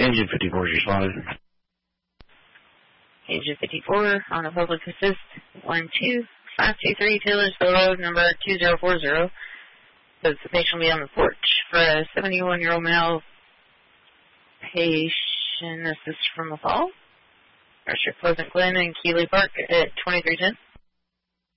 Engine 54 is responded. Engine 54 on a public assist 12523 Taylorsville Road, number 2040. The patient will be on the porch for a 71-year-old male patient. This is from the fall. Russia Pleasant Glen and Keeley Park at 2310.